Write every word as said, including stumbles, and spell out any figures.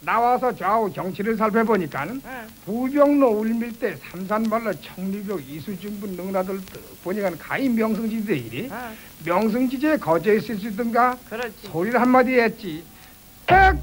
나와서 좌우 정치를 살펴보니까 응. 부병로 울밀대 삼산발로 청리벽 이수중분 능라들 보니까 가히 명성지대이리 응. 명성지대에 거저 있을 수 있던가 그렇지. 소리를 한마디 했지. 백